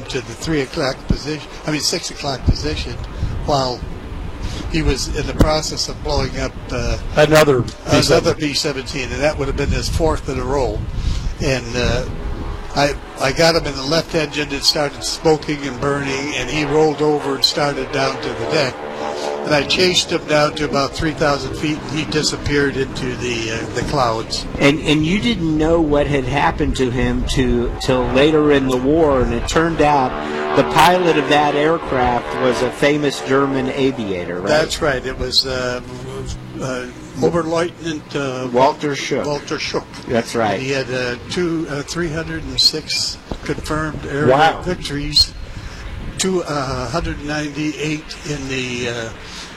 to the 3 o'clock position. 6 o'clock position, while he was in the process of blowing up another B-17, and that would have been his 4th in a row. And I got him in the left engine. It started smoking and burning, and he rolled over and started down to the deck. And I chased him down to about 3,000 feet, and he disappeared into the clouds. And you didn't know what had happened to him till later in the war, and it turned out the pilot of that aircraft was a famous German aviator, right? That's right. It was Oberleutnant Walter Schuck. Walter Schuck. That's right. And he had 306 confirmed air victories, 198 in the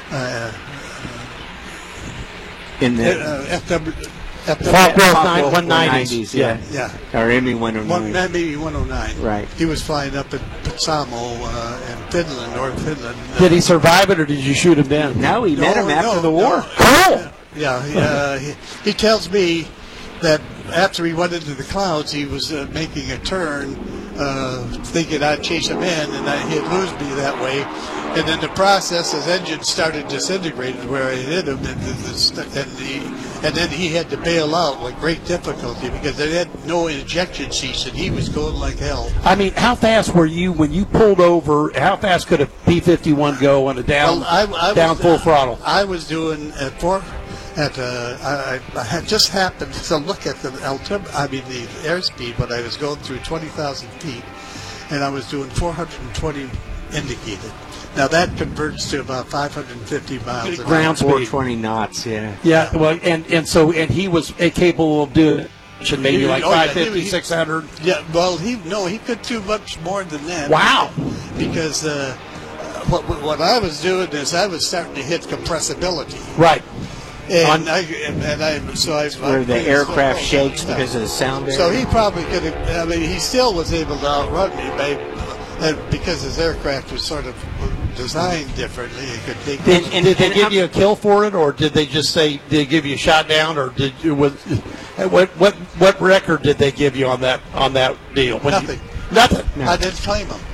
Focke-Wulf 190s. Yeah. Or ME 109. Maybe 109. Right. He was flying up in Petsamo in Finland, North Finland. Did he survive it, or did you shoot him down? No, he met him after the war. Cool. Yeah. He tells me that after he went into the clouds, he was making a turn, thinking I'd chase him in, and he'd lose me that way. And in the process, his engine started disintegrating where I hit him, and then he had to bail out with great difficulty because they had no injection seats, and he was going like hell. I mean, how fast were you when you pulled over? How fast could a P-51 go on a down full throttle? I was doing I had just happened to look at the airspeed, but I was going through 20,000 feet, and I was doing 420 indicated. Now that converts to about 550 miles. Ground speed. 420 knots, yeah. Yeah, well, and he was capable of doing maybe like 550, 600. Yeah, well, he could do much more than that. Wow. Because what I was doing is I was starting to hit compressibility. Right. Where the aircraft shakes because of the sound. So he probably could have. He still was able to outrun me, because his aircraft was sort of designed differently. It could take. Did they give you a kill for it, or did they just say they give you a shot down, or what record did they give you on that deal? Nothing. Nothing. No. I didn't claim him.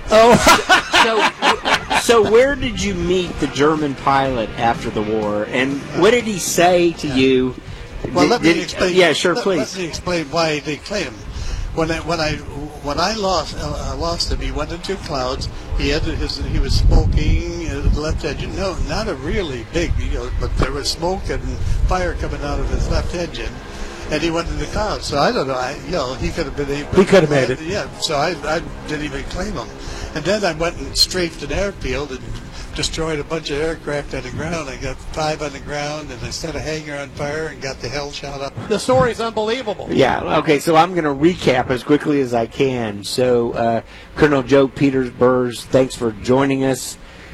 Oh. So where did you meet the German pilot after the war, and what did he say to you? Well, let me explain. Yeah, sure, please. Let me explain why they claim him. When I lost him, he went into clouds. He was smoking left engine. No, not a really big, but there was smoke and fire coming out of his left engine, and he went into clouds. So I don't know. He could have been able. He could have made it. Yeah. So I didn't even claim him, and then I went and strafed an airfield and destroyed a bunch of aircraft on the ground. I got 5 on the ground, and I set a hangar on fire and got the hell shot up. The story's unbelievable. Yeah, okay, so I'm going to recap as quickly as I can. So, Colonel Joe Peters Burrs, thanks for joining us.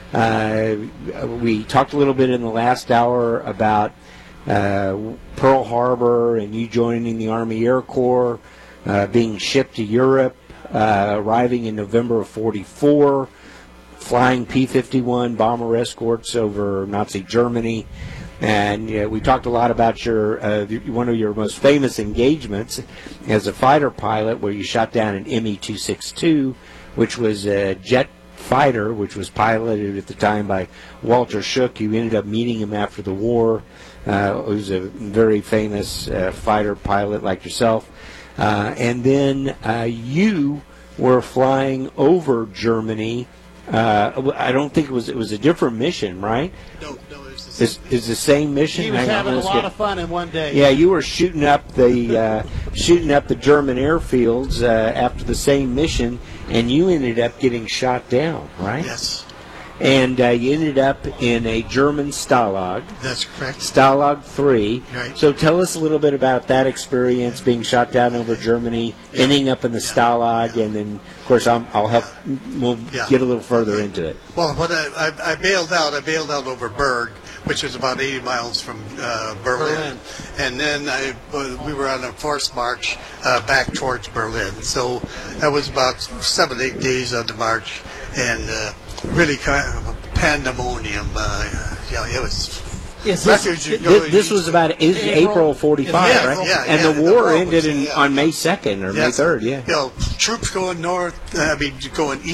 We talked a little bit in the last hour about Pearl Harbor and you joining the Army Air Corps, being shipped to Europe, arriving in November of 1944. Flying P-51 bomber escorts over Nazi Germany, and we talked a lot about your one of your most famous engagements as a fighter pilot, where you shot down an ME-262, which was a jet fighter, which was piloted at the time by Walter Schuck. You ended up meeting him after the war. He was a very famous fighter pilot like yourself, and then you were flying over Germany. I don't think it was a different mission, right? No, it's the same mission. He was having a lot of fun in one day. Yeah, you were shooting up the German airfields after the same mission, and you ended up getting shot down, right? Yes. And you ended up in a German Stalag. That's correct. Stalag 3. Right. So tell us a little bit about that experience, being shot down over Germany, ending up in the Stalag, and then, of course, I'll help. We'll get a little further into it. Well, when I bailed out over Berg, which is about 80 miles from Berlin. And then we were on a forced march back towards Berlin. So that was about 7-8 days on the march, and really kind of pandemonium. It was. This was about April 45, right? Yeah, and the war ended on May 2nd or May 3rd, troops going north, going east,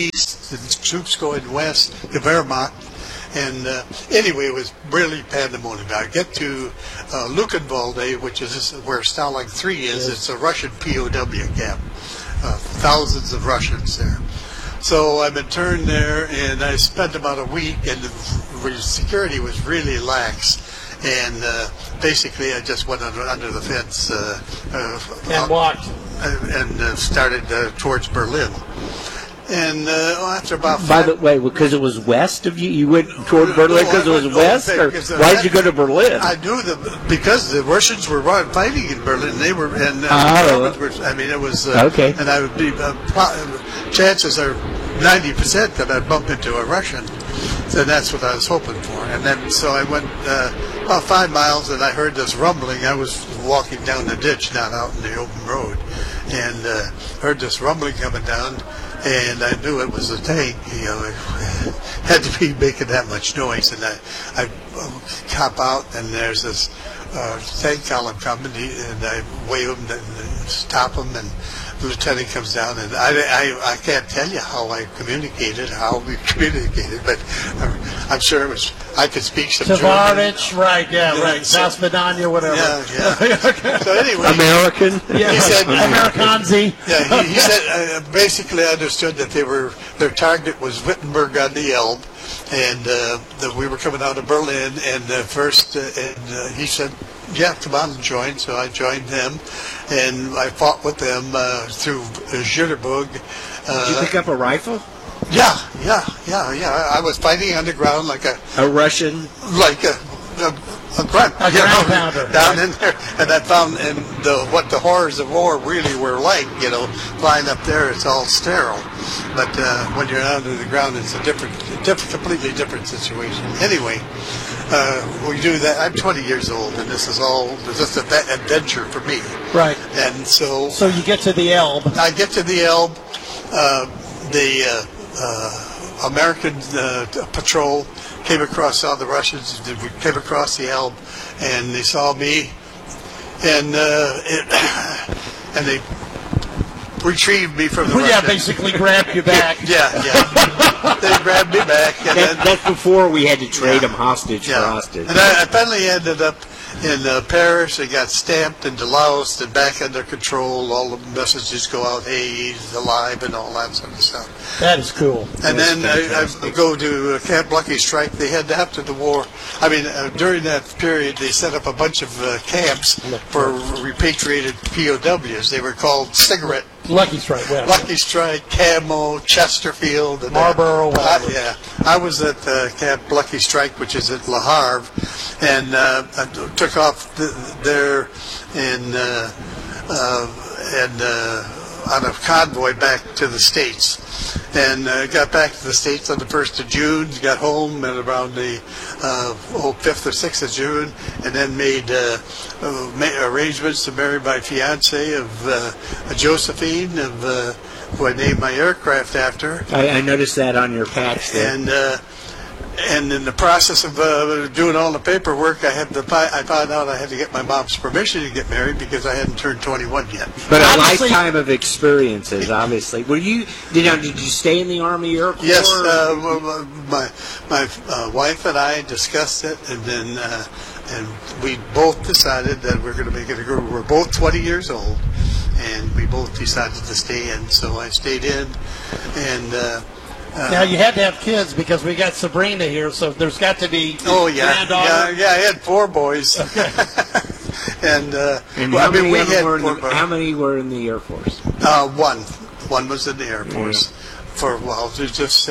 the troops going west to Wehrmacht. And anyway, it was really pandemonium. I get to Luckenwalde, which is where Stalag 3 is. It's a Russian POW camp. Thousands of Russians there. So I'm interned there, and I spent about a week, and the security was really lax. And basically, I just went under the fence and walked and started towards Berlin. And after about By the way, because it was west of you, you went toward Berlin because it was west? Or why did you go to Berlin? I knew because the Russians were fighting in Berlin. They were, and Germans were, I mean, it was, okay. And I would be, chances are 90% that I'd bump into a Russian. So that's what I was hoping for. And then, so I went about 5 miles, and I heard this rumbling. I was walking down the ditch, not out in the open road, and heard this rumbling coming down. And I knew it was a tank, you know, it had to be making that much noise. And I cop out, and there's this tank column coming, and I wave him and stop him, and the lieutenant comes down, and I can't tell you how we communicated, but I'm sure it was, I could speak some Tavarych, right, yeah, right, Zasvidanya, whatever. Yeah. Okay. So anyway. American? Yeah, he said, Amerikanzi. Yeah, he said, basically I understood that their target was Wittenberg on the Elbe, and that we were coming out of Berlin, and first, he said, yeah, come on and join. So I joined them, and I fought with them through Jüterbog. Did you pick up a rifle? Yeah. I was fighting underground like a Russian, like a grunt, a ground pounder down in there, and I found what the horrors of war really were like. You know, flying up there, it's all sterile, but when you're under the ground, it's a completely different situation. Anyway. We do that. I'm 20 years old, and this is all just an adventure for me. Right. And so you get to the Elbe. I get to the Elbe. The American patrol came across, saw the Russians. We came across the Elbe, and they saw me, and they retrieved me from the Russians. Yeah, basically grabbed you back. Yeah. They grabbed me back. And that's before we had to trade them hostage for hostage. And I finally ended up in Paris. I got stamped and deloused and back under control. All the messages go out, hey, he's alive, and all that sort of stuff. That is cool. And then I go to Camp Lucky Strike. They had, after the war, I mean, during that period, they set up a bunch of camps for repatriated POWs. They were called Cigarette. Lucky Strike, yeah. Lucky Strike, Camo, Chesterfield, and Marlboro. Yeah, I was at Camp Lucky Strike, which is at Le Havre, and I took off there on a convoy back to the States, and got back to the States on the 1st of June, got home at around the 5th or 6th of June, and then made arrangements to marry my fiancée of Josephine, who I named my aircraft after. I noticed that on your patch there. And in the process of doing all the paperwork, I found out I had to get my mom's permission to get married because I hadn't turned 21 yet. But a lifetime of experiences, obviously. Did you stay in the Army Air Corps? Yes, my wife and I discussed it, and then and we both decided that we're going to make it a group. We're both 20 years old, and we both decided to stay in. So I stayed in, and. Now you had to have kids because we got Sabrina here, so there's got to be granddaughter. Yeah, I had 4 boys. Okay. and how many were in the Air Force? One was in the Air Force for a while. Just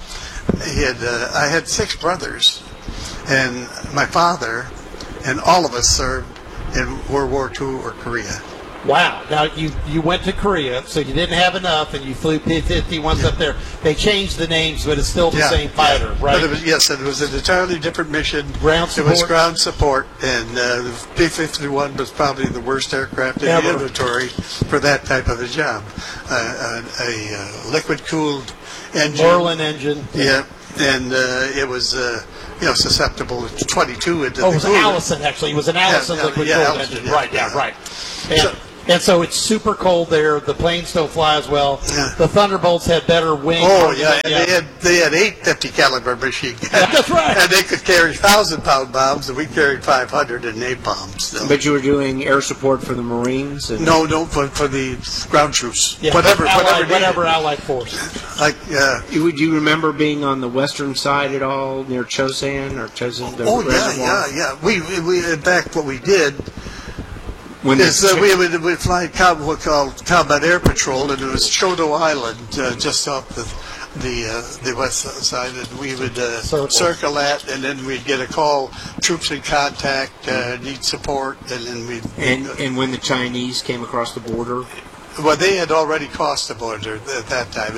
I had 6 brothers, and my father and all of us served in World War II or Korea. Wow. Now, you went to Korea, so you didn't have enough, and you flew P-51s up there. They changed the names, but it's still the same fighter, right? But it was an entirely different mission. Ground support? It was ground support, and the P-51 was probably the worst aircraft in the inventory for that type of a job. A liquid-cooled engine. Merlin engine. Yeah, and it was... susceptible to 22 into the it was Allison, actually. It was an Allison liquid-cooled engine. Yeah, right. And so it's super cold there. The planes don't fly as well. Yeah. The Thunderbolts had better wings. Oh, yeah. And they had 850 caliber machine guns. That's right. And they could carry 1,000-pound bombs, and we carried 500 and napalms. So. But you were doing air support for the Marines? And No, for the ground troops. Yeah, Whatever Allied forces. Like, Would you remember being on the western side at all, near Chosin or Chosin? The reservoir? yeah. We in fact, what we did When is we would fly what called Combat Air Patrol, and it was Chodo Island, just off the west side, and we would circle that, and then we'd get a call, troops in contact, need support, and then we'd... And when the Chinese came across the border? Well, they had already crossed the border at that time,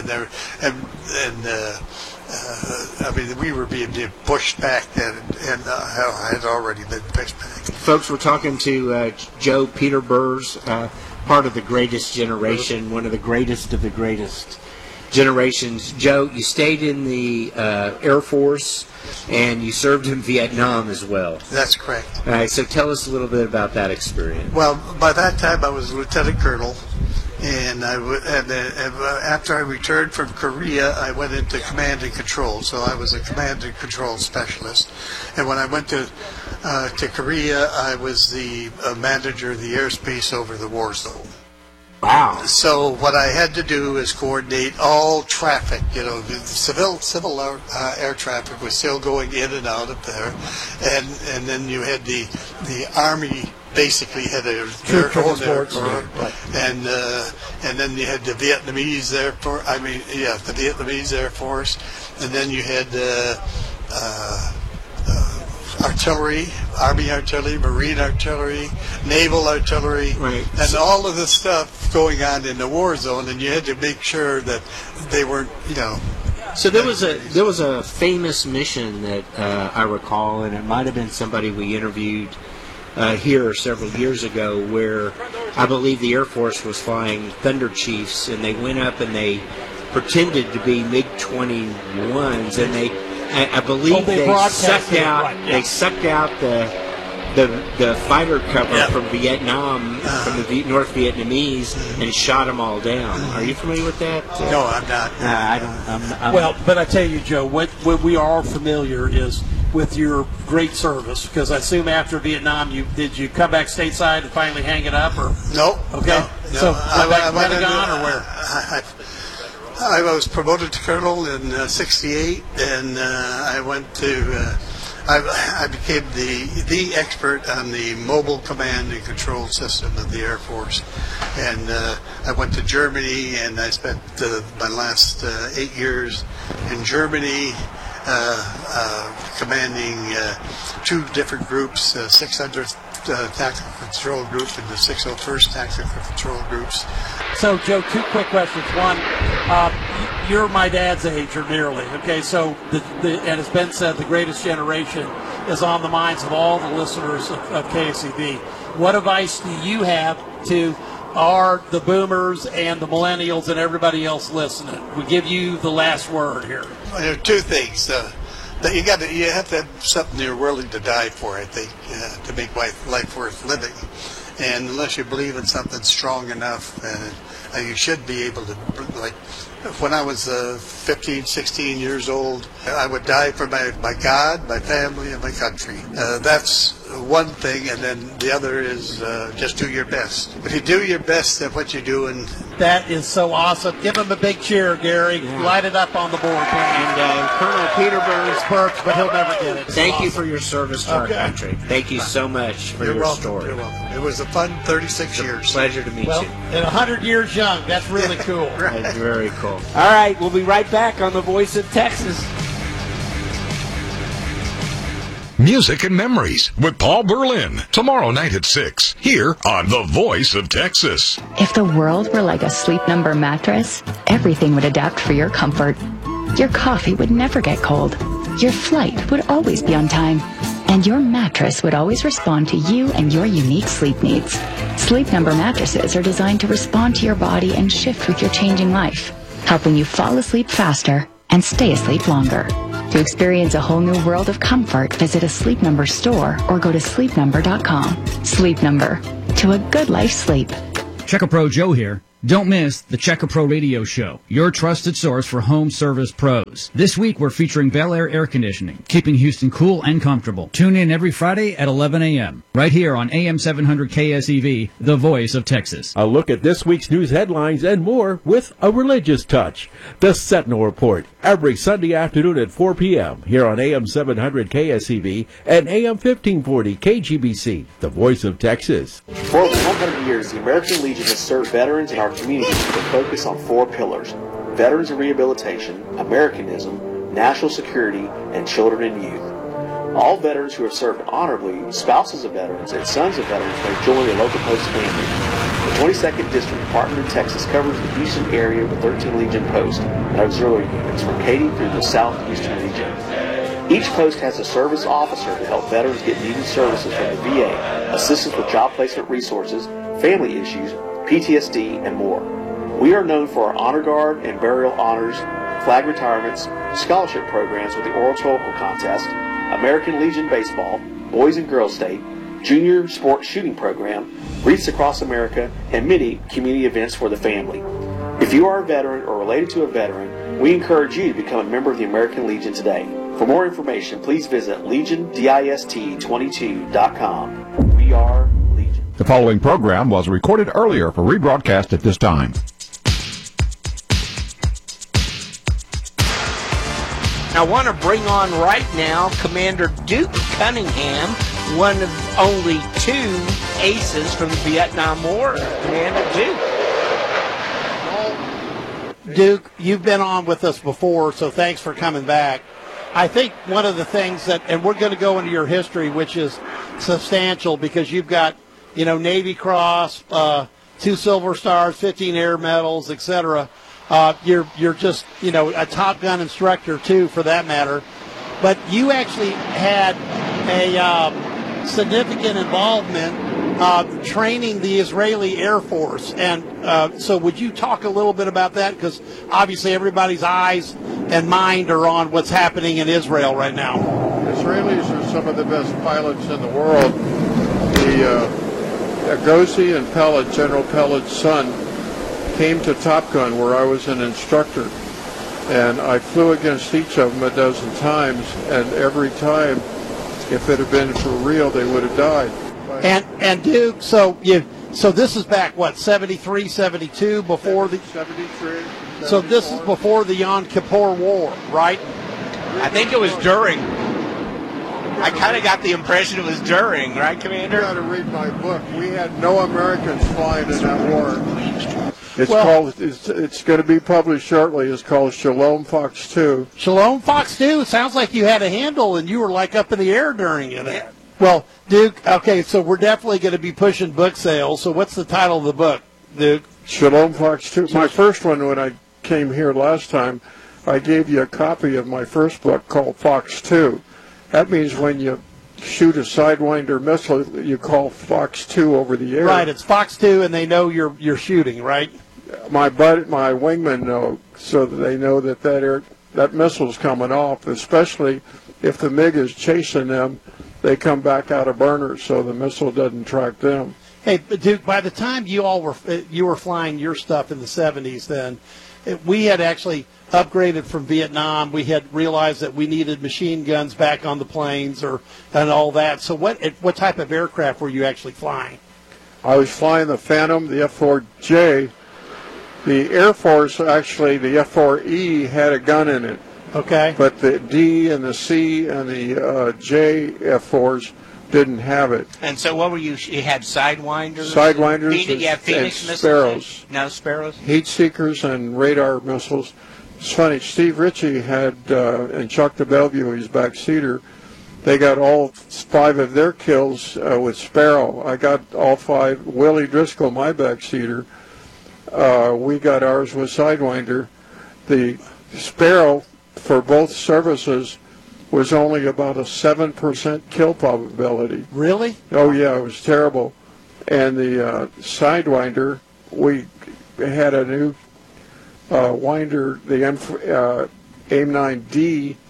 I mean, we were being pushed back then, and I had already been pushed back. Folks, we're talking to Joe Peter Burrs, part of the greatest generation, one of the greatest generations. Joe, you stayed in the Air Force, and you served in Vietnam as well. That's correct. All right, so tell us a little bit about that experience. Well, by that time I was a lieutenant colonel, and after I returned from Korea, I went into command and control. So I was a command and control specialist. And when I went to Korea, I was the manager of the airspace over the war zone. Wow. So what I had to do is coordinate all traffic. You know, the civil air traffic was still going in and out of there, and then you had the Army. Basically had a their own airport, and then you had the Vietnamese the Vietnamese Air Force, and then you had artillery, Army artillery, Marine artillery, naval artillery, right. And all of this stuff going on in the war zone, and you had to make sure that they weren't, So there was a famous mission that I recall, and it might have been somebody we interviewed here several years ago, where I believe the Air Force was flying Thunder Chiefs, and they went up and they pretended to be MiG-21s, and I believe they sucked out the fighter cover from Vietnam, from the North Vietnamese, and shot them all down. Are you familiar with that? No, I'm not. I don't. Well, but I tell you, Joe, what we are all familiar is with your great service, because I assume after Vietnam, did you come back stateside and finally hang it up, or? No. Okay. No. So back to Pentagon, or where? I was promoted to colonel in '68, and I went to. I became the expert on the mobile command and control system of the Air Force, and I went to Germany, and I spent my last 8 years in Germany. Commanding two different groups, 600th Tactical Control Group and the 601st Tactical Control Groups. So, Joe, two quick questions. One, you're my dad's age, or nearly. Okay, so and it's been said the greatest generation is on the minds of all the listeners of KSEV. What advice do you have to the boomers and the millennials and everybody else listening? We give you the last word here. Well, there are two things. That you have to have something you're willing to die for, I think, to make life worth living. And unless you believe in something strong enough, you should be able to, like, when I was 15, 16 years old, I would die for my God, my family, and my country. That's one thing, and then the other is just do your best. If you do your best at what you're doing. That is so awesome. Give him a big cheer, Gary. Yeah. Light it up on the board, please. And Colonel Peter Burrs, Burks, but he'll never get it. Thank you for your service to our country. Thank you so much for your story. You're welcome. It was a fun 36 years. Pleasure to meet you. And 100 years young. That's really cool. That's very cool. All right, we'll be right back on The Voice of Texas. Music and Memories with Paul Berlin. Tomorrow night at 6, here on The Voice of Texas. If the world were like a Sleep Number mattress, everything would adapt for your comfort. Your coffee would never get cold. Your flight would always be on time. And your mattress would always respond to you and your unique sleep needs. Sleep Number mattresses are designed to respond to your body and shift with your changing life, helping you fall asleep faster and stay asleep longer. To experience a whole new world of comfort, visit a Sleep Number store or go to sleepnumber.com. Sleep Number. To a good life sleep. Checkapro Joe here. Don't miss the Checkapro Radio Show, your trusted source for home service pros. This week we're featuring Bel Air Air Conditioning, keeping Houston cool and comfortable. Tune in every Friday at 11 a.m. right here on AM 700 KSEV, the voice of Texas. A look at this week's news headlines and more with a religious touch. The Sentinel Report, every Sunday afternoon at 4 p.m. here on AM 700 KSEV and AM 1540 KGBC, the voice of Texas. For over 100 years, the American Legion has served veterans in our community with a focus on 4 pillars: veterans and rehabilitation, Americanism, national security, and children and youth. All veterans who have served honorably, spouses of veterans, and sons of veterans may join the local post family. The 22nd District Department of Texas covers the Houston area with 13 Legion posts and auxiliary units from Katy through the South Houston region. Each post has a service officer to help veterans get needed services from the VA, assistance with job placement resources, family issues, PTSD, and more. We are known for our honor guard and burial honors, flag retirements, scholarship programs with the Oratorical Contest, American Legion Baseball, Boys and Girls State, Junior Sports Shooting Program, Wreaths Across America, and many community events for the family. If you are a veteran or related to a veteran, we encourage you to become a member of the American Legion today. For more information, please visit LegionDist22.com. We are Legion. The following program was recorded earlier for rebroadcast at this time. I want to bring on right now Commander Duke Cunningham, one of only 2 aces from the Vietnam War. Commander Duke. Duke, you've been on with us before, so thanks for coming back. I think one of the things that, and we're going to go into your history, which is substantial because you've got, Navy Cross, 2 Silver Stars, 15 Air Medals, etc. You're just, a Top Gun instructor, too, for that matter. But you actually had a significant involvement training the Israeli Air Force. And so would you talk a little bit about that? Because obviously everybody's eyes and mind are on what's happening in Israel right now. Israelis are some of the best pilots in the world. Agosi and Pellet, General Pellet's son, came to Top Gun where I was an instructor. And I flew against each of them a dozen times, and every time, if it had been for real, they would have died. And Duke, so this is back, 73, 72, before the... 73. So this is before the Yom Kippur War, right? I think it was during. I kind of got the impression it was during, right, Commander? You got to read my book. We had no Americans flying in that war. It's going to be published shortly. It's called Shalom Fox 2. Shalom Fox 2. It sounds like you had a handle and you were like up in the air during it. Yeah. Well, Duke, okay, so we're definitely going to be pushing book sales. So what's the title of the book, Duke? Shalom Fox 2. My first one, when I came here last time, I gave you a copy of my first book called Fox 2. That means when you shoot a Sidewinder missile, you call Fox 2 over the air. Right, it's Fox 2, and they know you're shooting, right? My wingmen know, so that they know that missile's coming off, especially if the MiG is chasing them. They come back out of burners, so the missile doesn't track them. Hey, Duke, by the time you were flying your stuff in the 70s then, we had actually upgraded from Vietnam. We had realized that we needed machine guns back on the planes and all that. So what type of aircraft were you actually flying? I was flying the Phantom, the F-4J. The Air Force, actually, the F-4E had a gun in it. Okay. But the D and the C and the J F-4s didn't have it. And so what were you? You had Sidewinders? Sidewinders and Sparrows. No, Sparrows? Heat seekers and radar missiles. It's funny, Steve Ritchie had, and Chuck de Bellevue, his backseater, they got all 5 of their kills with Sparrow. I got all 5. Willie Driscoll, my backseater, we got ours with Sidewinder. The Sparrow, for both services, was only about a 7% kill probability. Really? Oh, yeah, it was terrible. And the Sidewinder, we had a new winder, the AIM-9D,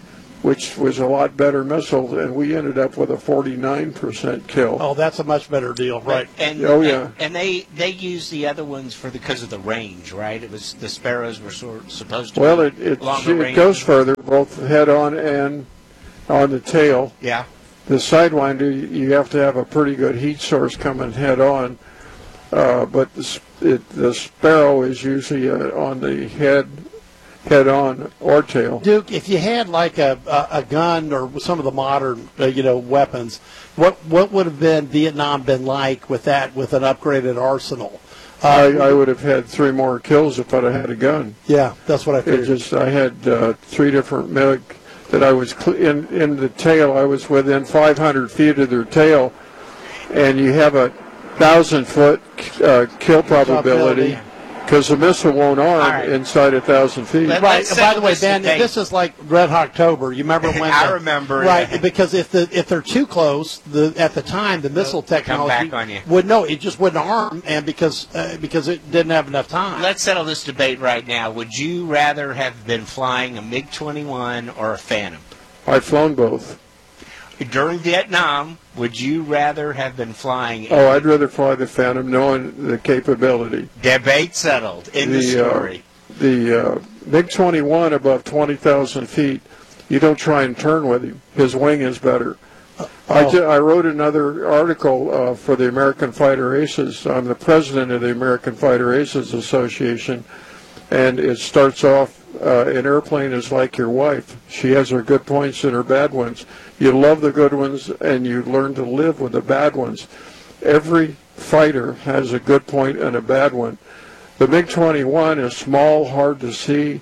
which was a lot better missile, and we ended up with a 49% kill. Oh, that's a much better deal, right? And, oh, yeah. And they used the other ones because of the range, right? It was the Sparrows were supposed to. Well, be it range. goes further, both head on and on the tail. Yeah. The Sidewinder, you have to have a pretty good heat source coming head on, but the Sparrow is usually on the head on or tail. Duke, if you had like a gun or some of the modern weapons, what would have Vietnam been like with an upgraded arsenal? I would have had 3 more kills if I'd have had a gun. Yeah, that's what I figured. I had 3 different MiG that I was in the tail. I was within 500 feet of their tail, and you have a 1,000-foot kill probability. Because the missile won't arm inside 1,000 feet. Right. By the way, Ben, this is like Red October. You remember when? I remember. Right. Yeah. Because if they're too close, at the time the missile technology come back on you. it just wouldn't arm, and because it didn't have enough time. Let's settle this debate right now. Would you rather have been flying a MiG-21 or a Phantom? I've flown both. During Vietnam, would you rather have been flying? I'd rather fly the Phantom, knowing the capability. Debate settled. In the story. The MiG-21 above 20,000 feet, you don't try and turn with him. His wing is better. I wrote another article for the American Fighter Aces. I'm the president of the American Fighter Aces Association, and it starts off, an airplane is like your wife. She has her good points and her bad ones. You love the good ones, and you learn to live with the bad ones. Every fighter has a good point and a bad one. The MiG-21 is small, hard to see.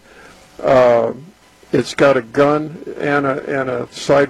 It's got a gun and a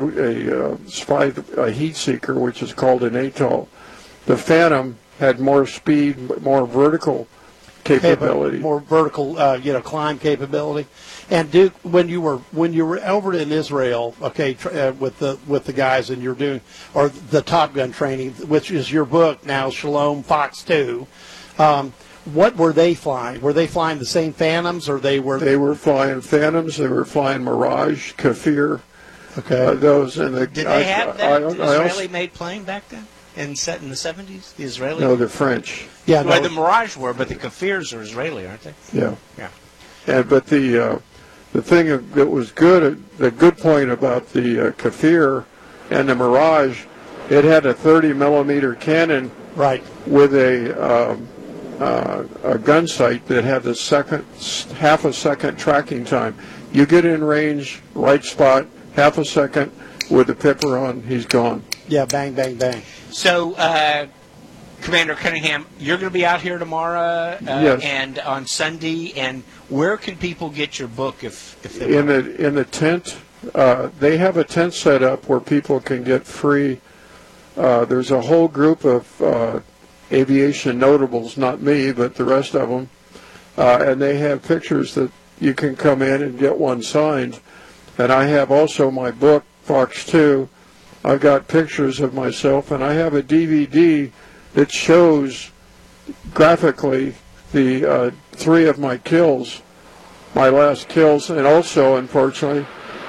heat seeker, which is called an ATOL. The Phantom had more speed, more vertical capability, more vertical, climb capability. And Duke, when you were over in Israel, with the guys, and you're doing the Top Gun training, which is your book now, Shalom Fox 2. What were they flying? Were they flying the same Phantoms, or they were? They were flying Phantoms. They were flying Mirage, Kafir. Okay. Those and the. Did they have that Israeli-made plane back then? Set in the 70s, the Israeli? No, the French. Yeah, well, the Mirage were, but the Kafirs are Israeli, aren't they? Yeah. Yeah. But the thing that was good, the good point about the Kafir and the Mirage, it had a 30-millimeter cannon, right, with a gun sight that had half a second tracking time. You get in range, right spot, half a second, with the pipper on, he's gone. Yeah, bang, bang, bang. So, Commander Cunningham, you're going to be out here tomorrow yes. and on Sunday. And where can people get your book if they want? In the tent, they have a tent set up where people can get free. There's a whole group of aviation notables, not me, but the rest of them, and they have pictures that you can come in and get one signed. And I have also my book, Fox 2. I've got pictures of myself, and I have a DVD that shows graphically the 3 of my kills, my last kills, and also, unfortunately,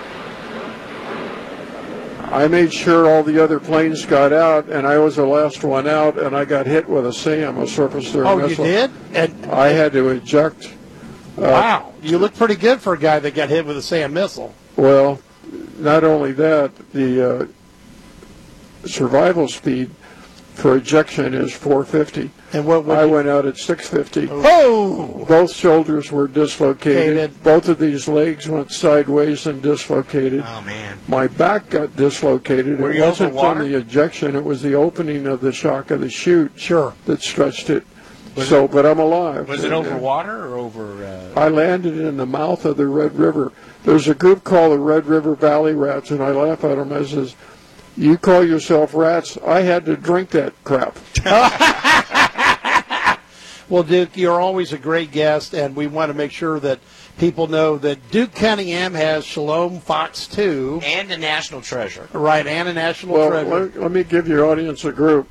I made sure all the other planes got out, and I was the last one out, and I got hit with a SAM, a surface-to-air missile. Oh, you did? And I had to eject. Wow, you look pretty good for a guy that got hit with a SAM missile. Well, not only that, the survival speed for ejection is 450. And what I went out at 650. Oh! Both shoulders were dislocated. Both of these legs went sideways and dislocated. Oh, man. My back got dislocated. Were it you wasn't over water? from the ejection. It was the opening of the shock of the chute that stretched it. But I'm alive. Was it over water or over... I landed in the mouth of the Red River. There's a group called the Red River Valley Rats, and I laugh at them. I says, you call yourself rats? I had to drink that crap. Well, Duke, you're always a great guest, and we want to make sure that people know that Duke Cunningham has Shalom Fox 2. And a national treasure. Right, and a national treasure. Well, let me give your audience a group.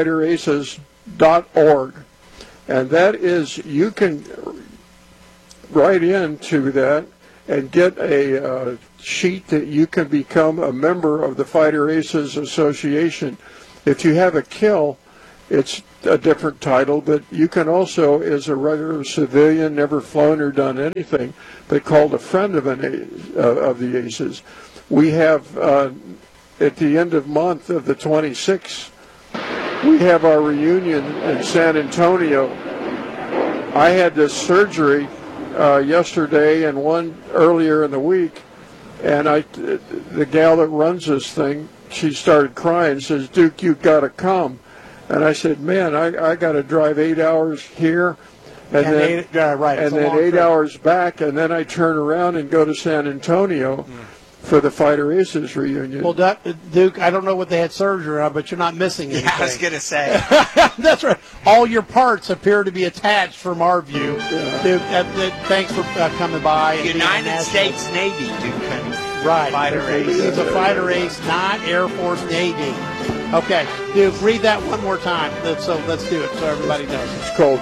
www.americanfighteraces.org. And that is, you can write in to that and get a sheet that you can become a member of the Fighter Aces Association. If you have a kill, it's a different title, but you can also, as a regular civilian, never flown or done anything, but called a friend of the Aces. We have, at the end of month of the 26th, we have our reunion in San Antonio. I had this surgery yesterday and one earlier in the week, and the gal that runs this thing, she started crying, says, "Duke, you've got to come." And I said, "Man, I got to drive 8 hours here, and then 8 hours back, and then I turn around and go to San Antonio for the Fighter Aces reunion." Well, Duke, I don't know what they had surgery on, but you're not missing anything. Yeah, I was going to say. That's right. All your parts appear to be attached from our view. Yeah. Duke, thanks for coming by. United States Navy, Duke. Right. Fighter Ace. It's a Fighter Ace, not Air Force Navy. Okay, Duke, read that one more time. Let's do it so everybody knows. It's called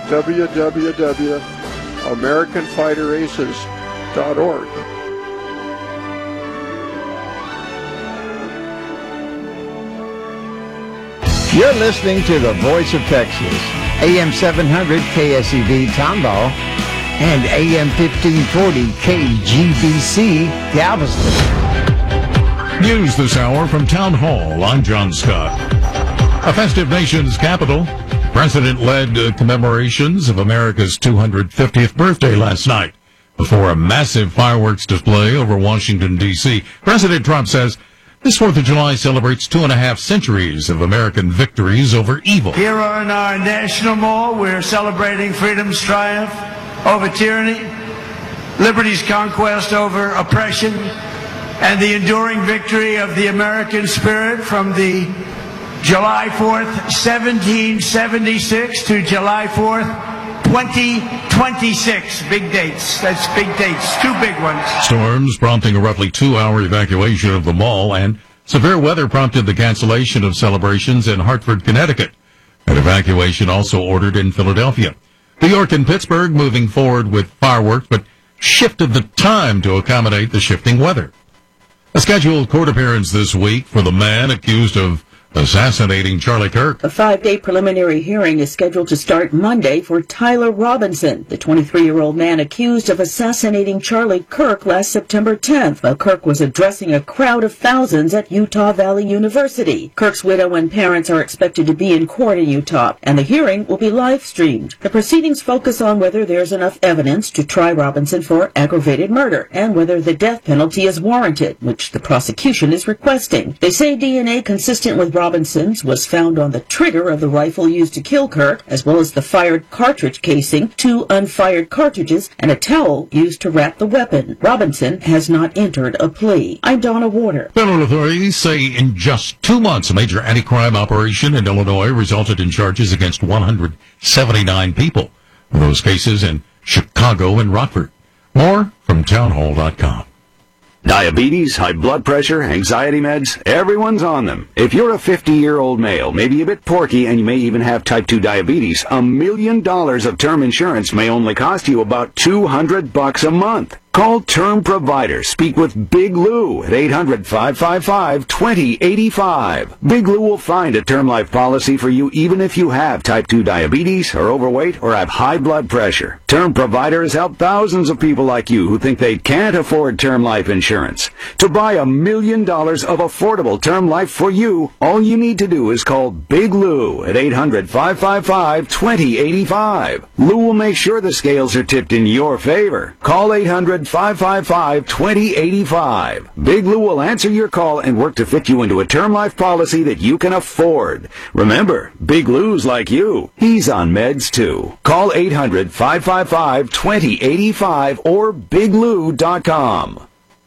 www.americanfighteraces.org. You're listening to the Voice of Texas, AM 700 KSEV Tomball and AM 1540 KGBC Galveston. News this hour from Town Hall. I'm John Scott. A festive nation's capital. President led commemorations of America's 250th birthday last night before a massive fireworks display over Washington, D.C. President Trump says this 4th of July celebrates 2.5 centuries of American victories over evil. Here on our National Mall, we're celebrating freedom's triumph over tyranny, liberty's conquest over oppression, and the enduring victory of the American spirit from the July 4th, 1776 to July 4th, 2026. Big dates. That's big dates. Two big ones. Storms prompting a roughly 2-hour evacuation of the mall, and severe weather prompted the cancellation of celebrations in Hartford, Connecticut. An evacuation also ordered in Philadelphia. New York and Pittsburgh moving forward with fireworks, but shifted the time to accommodate the shifting weather. A scheduled court appearance this week for the man accused of assassinating Charlie Kirk. A 5-day preliminary hearing is scheduled to start Monday for Tyler Robinson, the 23-year-old man accused of assassinating Charlie Kirk last September 10th while Kirk was addressing a crowd of thousands at Utah Valley University. Kirk's widow and parents are expected to be in court in Utah, and the hearing will be live-streamed. The proceedings focus on whether there's enough evidence to try Robinson for aggravated murder and whether the death penalty is warranted, which the prosecution is requesting. They say DNA consistent with Robinson's was found on the trigger of the rifle used to kill Kirk, as well as the fired cartridge casing, 2 unfired cartridges, and a towel used to wrap the weapon. Robinson has not entered a plea. I'm Donna Warner. Federal authorities say in just 2 months, a major anti-crime operation in Illinois resulted in charges against 179 people. Those cases in Chicago and Rockford. More from townhall.com. Diabetes, high blood pressure, anxiety meds, everyone's on them. If you're a 50-year-old male, maybe a bit porky, and you may even have type 2 diabetes, $1 million of term insurance may only cost you about $200 a month. Call Term Provider. Speak with Big Lou at 800-555-2085. Big Lou will find a term life policy for you even if you have type 2 diabetes, are overweight, or have high blood pressure. Term Provider has helped thousands of people like you who think they can't afford term life insurance. To buy $1 million of affordable term life for you, all you need to do is call Big Lou at 800-555-2085. Lou will make sure the scales are tipped in your favor. Call 800-555-2085. Big Lou will answer your call and work to fit you into a term life policy that you can afford. Remember, Big Lou's like you. He's on meds too. Call 800-555-2085 or biglou.com.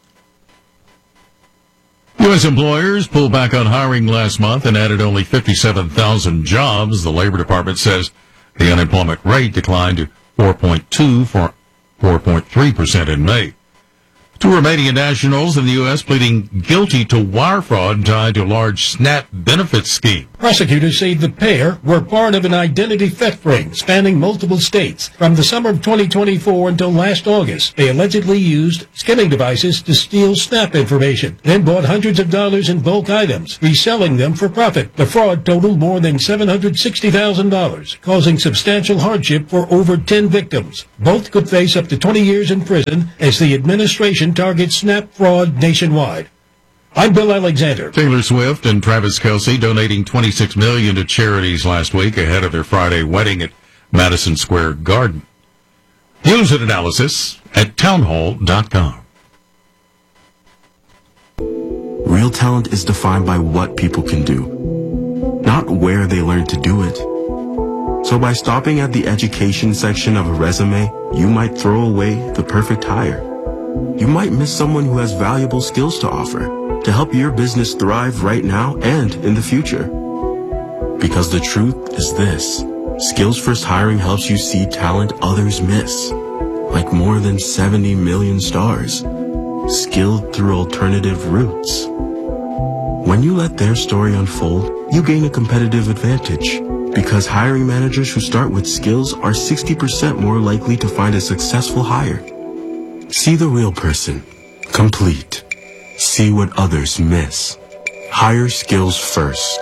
U.S. employers pulled back on hiring last month and added only 57,000 jobs. The Labor Department says the unemployment rate declined to 4.2% from 4.3% in May. Two Romanian nationals in the U.S. pleading guilty to wire fraud tied to a large SNAP benefits scheme. Prosecutors say the pair were part of an identity theft ring spanning multiple states. From the summer of 2024 until last August, they allegedly used skimming devices to steal SNAP information, then bought hundreds of dollars in bulk items, reselling them for profit. The fraud totaled more than $760,000, causing substantial hardship for over 10 victims. Both could face up to 20 years in prison as the administration targets SNAP fraud nationwide. I'm Bill Alexander. Taylor Swift and Travis Kelce donating $26 million to charities last week ahead of their Friday wedding at Madison Square Garden. News and analysis at townhall.com. Real talent is defined by what people can do, not where they learn to do it. So by stopping at the education section of a resume, you might throw away the perfect hire. You might miss someone who has valuable skills to offer to help your business thrive right now and in the future. Because the truth is this: Skills First Hiring helps you see talent others miss, like more than 70 million stars, skilled through alternative routes. When you let their story unfold, you gain a competitive advantage, because hiring managers who start with skills are 60% more likely to find a successful hire. See the real person, complete. See what others miss. Hire skills first.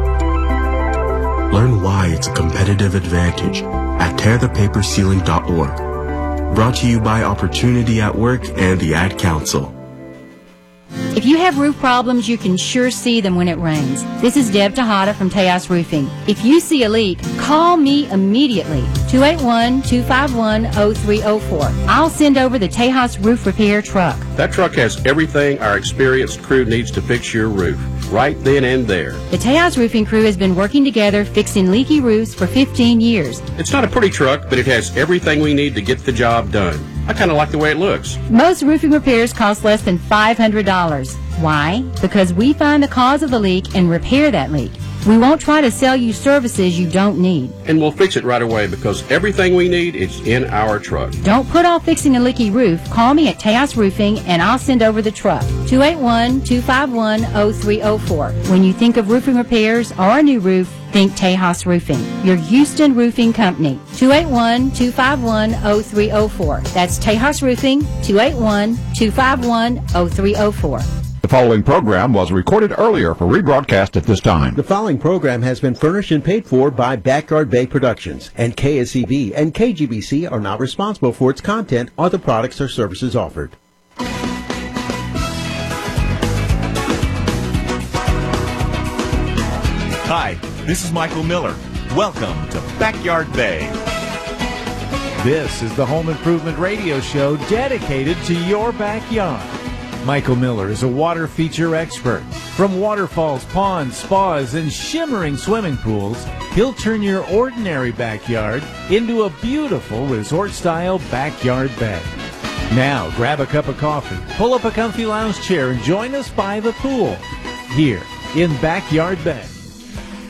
Learn why it's a competitive advantage at tearthepaperceiling.org. Brought to you by Opportunity at Work and the Ad Council. If you have roof problems, you can sure see them when it rains. This is Deb Tejada from Tejas Roofing. If you see a leak, call me immediately, 281-251-0304. I'll send over the Tejas Roof Repair truck. That truck has everything our experienced crew needs to fix your roof, right then and there. The Tejas Roofing crew has been working together fixing leaky roofs for 15 years. It's not a pretty truck, but it has everything we need to get the job done. I kind of like the way it looks. Most roofing repairs cost less than $500. Why? Because we find the cause of the leak and repair that leak. We won't try to sell you services you don't need. And we'll fix it right away because everything we need is in our truck. Don't put off fixing a leaky roof. Call me at Tejas Roofing and I'll send over the truck. 281-251-0304. When you think of roofing repairs or a new roof, think Tejas Roofing, your Houston roofing company. 281-251-0304. That's Tejas Roofing, 281-251-0304. The following program was recorded earlier for rebroadcast at this time. The following program has been furnished and paid for by Backyard Bay Productions, and KSEV and KGBC are not responsible for its content or the products or services offered. Hi, this is Michael Miller. Welcome to Backyard Bay. This is the home improvement radio show dedicated to your backyard. Michael Miller is a water feature expert. From waterfalls, ponds, spas, and shimmering swimming pools, he'll turn your ordinary backyard into a beautiful resort-style backyard bay. Now, grab a cup of coffee, pull up a comfy lounge chair, and join us by the pool here in Backyard Bay.